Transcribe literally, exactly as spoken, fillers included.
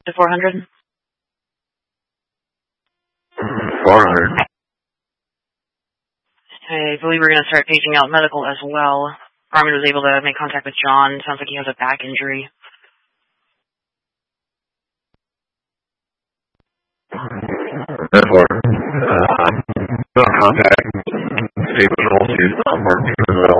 To four hundred? four hundred. I believe we're going to start paging out medical as well. Armin was able to make contact with John. Sounds like he has a back injury. Therefore, uh, no contact, stable